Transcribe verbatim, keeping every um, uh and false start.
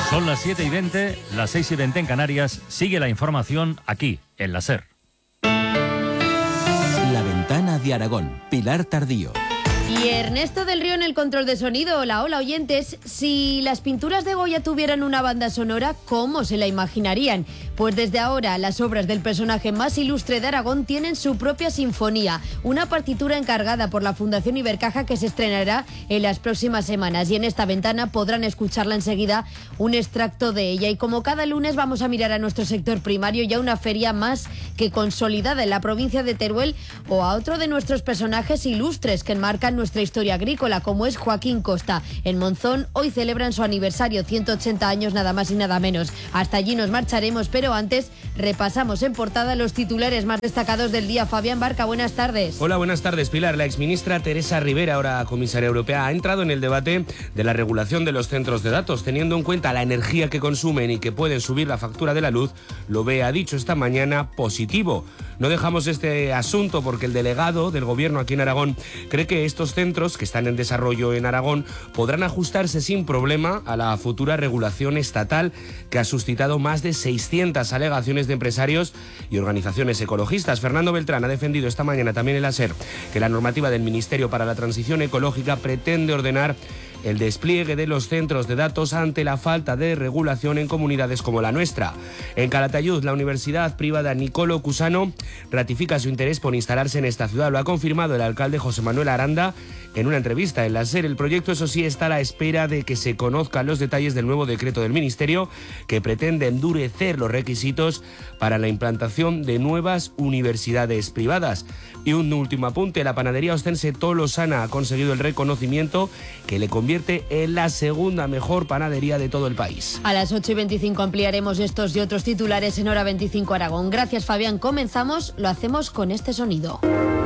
Son las siete y veinte, las seis y veinte en Canarias. Sigue la información aquí, en la SER. La Ventana de Aragón, Pilar Tardío. Y Ernesto del Río en el control de sonido. Hola, hola oyentes. Si las pinturas de Goya tuvieran una banda sonora, ¿cómo se la imaginarían? Pues desde ahora las obras del personaje más ilustre de Aragón tienen su propia sinfonía, una partitura encargada por la Fundación Ibercaja que se estrenará en las próximas semanas, y en esta ventana podrán escucharla enseguida un extracto de ella. Y como cada lunes vamos a mirar a nuestro sector primario y a una feria más que consolidada en la provincia de Teruel, o a otro de nuestros personajes ilustres que enmarcan nuestra historia agrícola, como es Joaquín Costa. En Monzón hoy celebran su aniversario, ciento ochenta años nada más y nada menos. Hasta allí nos marcharemos, pero antes repasamos en portada los titulares más destacados del día. Fabián Barca, buenas tardes. Hola, buenas tardes, Pilar. La exministra Teresa Rivera, ahora comisaria europea, ha entrado en el debate de la regulación de los centros de datos, teniendo en cuenta la energía que consumen y que pueden subir la factura de la luz. Lo ve, ha dicho esta mañana, positivo. No dejamos este asunto porque el delegado del gobierno aquí en Aragón cree que estos centros, que están en desarrollo en Aragón, podrán ajustarse sin problema a la futura regulación estatal, que ha suscitado más de seiscientas alegaciones de empresarios y organizaciones ecologistas. Fernando Beltrán ha defendido esta mañana también en la SER que la normativa del Ministerio para la Transición Ecológica pretende ordenar el despliegue de los centros de datos ante la falta de regulación en comunidades como la nuestra. En Calatayud, la universidad privada Nicolo Cusano ratifica su interés por instalarse en esta ciudad. Lo ha confirmado el alcalde José Manuel Aranda en una entrevista en la SER. El proyecto, eso sí, está a la espera de que se conozcan los detalles del nuevo decreto del Ministerio, que pretende endurecer los requisitos para la implantación de nuevas universidades privadas. Y un último apunte: la panadería ostense Tolosana ha conseguido el reconocimiento que le convierte en la segunda mejor panadería de todo el país. A las ocho y veinticinco ampliaremos estos y otros titulares en Hora veinticinco Aragón. Gracias, Fabián. Comenzamos, lo hacemos con este sonido.